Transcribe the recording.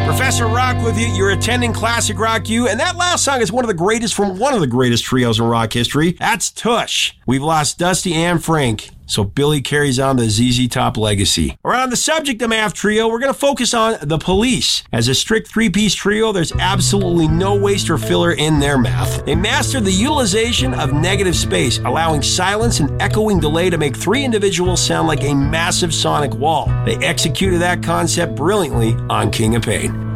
Professor Rock with you. You're attending Classic Rock U, and that last song is one of the greatest from one of the greatest trios in rock history. That's Tush. We've lost Dusty and Frank, so Billy carries on the ZZ Top legacy. All right, on the subject of Math Trio, we're going to focus on The Police. As a strict three-piece trio, there's absolutely no waste or filler in their math. They mastered the utilization of negative space, allowing silence and echoing delay to make three individuals sound like a massive sonic wall. They executed that concept brilliantly on King of Pain.